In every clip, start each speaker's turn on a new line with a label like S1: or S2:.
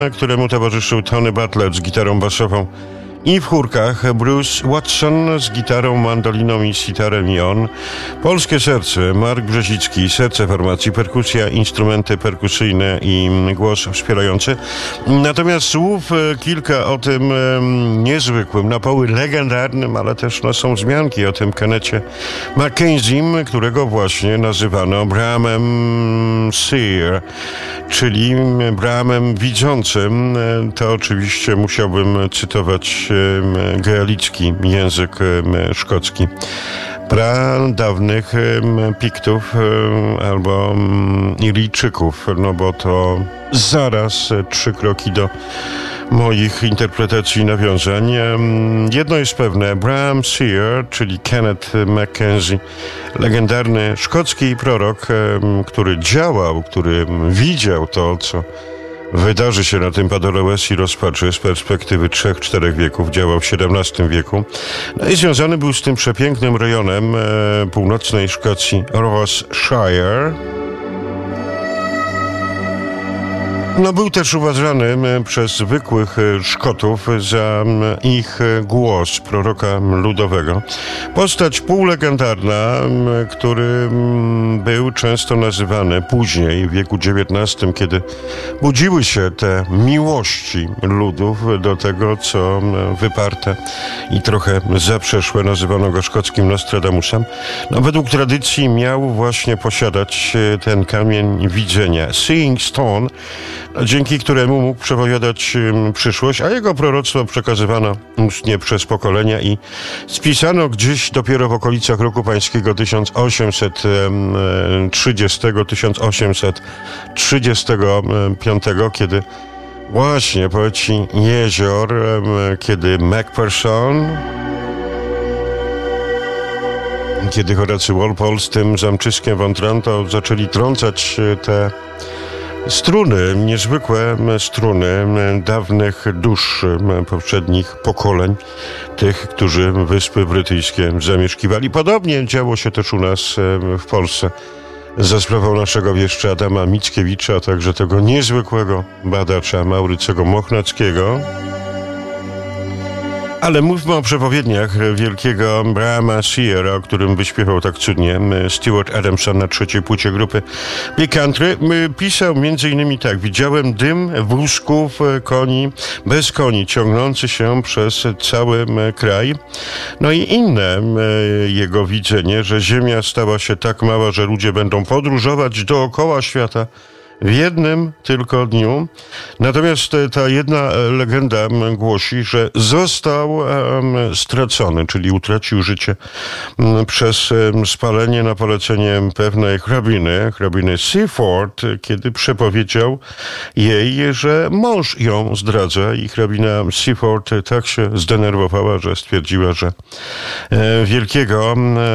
S1: któremu towarzyszył Tony Bartlett z gitarą basową i w chórkach Bruce Watson z gitarą, mandoliną i sitarem i on. Polskie serce, Mark Brzezicki, serce formacji, perkusja, instrumenty perkusyjne i głos wspierający. Natomiast słów kilka o tym niezwykłym, na poły legendarnym, ale też są wzmianki o tym Kennethie Mackenziem, którego właśnie nazywano Brahamem Seer, czyli Brahamem widzącym. To oczywiście musiałbym cytować gaelicki język szkocki pradawnych Piktów albo Irijczyków, no bo to zaraz 3 kroki do moich interpretacji i nawiązań. Jedno jest pewne, Braham Seer, czyli Kenneth Mackenzie, legendarny szkocki prorok, który działał, który widział to, co wydarzy się na tym Padoroes i rozpaczy z perspektywy 3-4 wieków, działał w XVII wieku. No i związany był z tym przepięknym rejonem północnej Szkocji, Ross-shire. No, był też uważany przez zwykłych Szkotów za ich głos proroka ludowego. Postać półlegendarna, który był często nazywany później, w wieku XIX, kiedy budziły się te miłości ludów do tego, co wyparte i trochę zaprzeszłe, nazywano go szkockim Nostradamusem. No, według tradycji miał właśnie posiadać ten kamień widzenia, Seeing Stone, dzięki któremu mógł przepowiadać przyszłość, a jego proroctwo przekazywano ustnie przez pokolenia i spisano gdzieś dopiero w okolicach roku pańskiego 1830-1835, kiedy właśnie poeci jezior, kiedy Macpherson, kiedy Horacy Walpole z tym zamczyskiem w Otranto zaczęli trącać te struny, niezwykłe struny dawnych dusz poprzednich pokoleń, tych, którzy Wyspy Brytyjskie zamieszkiwali. Podobnie działo się też u nas w Polsce za sprawą naszego wieszcza Adama Mickiewicza, a także tego niezwykłego badacza Maurycego Mochnackiego. Ale mówmy o przepowiedniach wielkiego Brahama Seera, o którym wyśpiewał tak cudnie Stuart Adamson na 3. płycie grupy Big Country. Pisał m.in. tak: widziałem dym wózków koni, bez koni, ciągnący się przez cały kraj. No i inne jego widzenie, że ziemia stała się tak mała, że ludzie będą podróżować dookoła świata w jednym tylko dniu. Natomiast ta jedna legenda głosi, że został stracony, czyli utracił życie przez spalenie na polecenie pewnej hrabiny Seaford, kiedy przepowiedział jej, że mąż ją zdradza, i hrabina Seaford tak się zdenerwowała, że stwierdziła, że wielkiego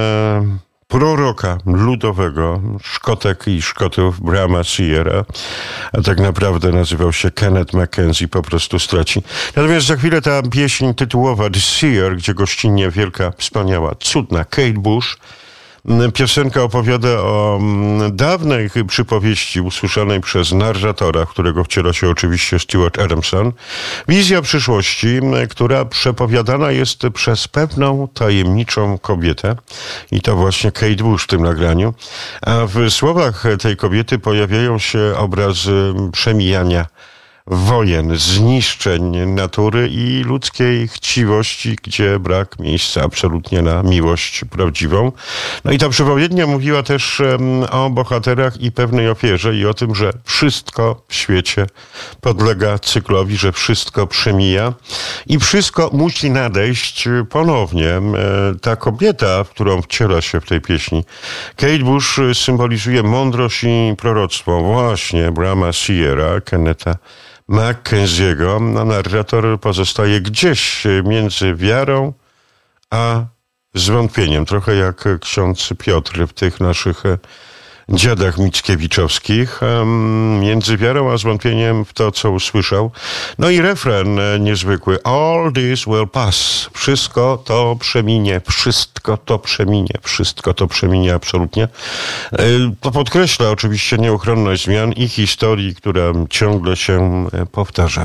S1: proroka ludowego Szkotek i Szkotów Brahama Seera, a tak naprawdę nazywał się Kenneth Mackenzie, po prostu straci. Natomiast za chwilę ta pieśń tytułowa The Seer, gdzie gościnnie wielka, wspaniała, cudna Kate Bush. Piosenka opowiada o dawnej przypowieści usłyszanej przez narratora, w którego wciela się oczywiście Stuart Adamson. Wizja przyszłości, która przepowiadana jest przez pewną tajemniczą kobietę. I to właśnie Kate Bush w tym nagraniu. A w słowach tej kobiety pojawiają się obrazy przemijania wojen, zniszczeń natury i ludzkiej chciwości, gdzie brak miejsca absolutnie na miłość prawdziwą. No i ta przepowiednia mówiła też o bohaterach i pewnej ofierze i o tym, że wszystko w świecie podlega cyklowi, że wszystko przemija i wszystko musi nadejść ponownie. Ta kobieta, w którą wciela się w tej pieśni Kate Bush, symbolizuje mądrość i proroctwo właśnie Brahama Seera, Kennetha Mackenziego. Narrator pozostaje gdzieś między wiarą a zwątpieniem. Trochę jak ksiądz Piotr w tych naszych dziadach Mickiewiczowskich, między wiarą a zwątpieniem w to, co usłyszał. No i refren niezwykły. All this will pass. Wszystko to przeminie, wszystko to przeminie, wszystko to przeminie absolutnie. To podkreśla oczywiście nieuchronność zmian i historii, która ciągle się powtarza.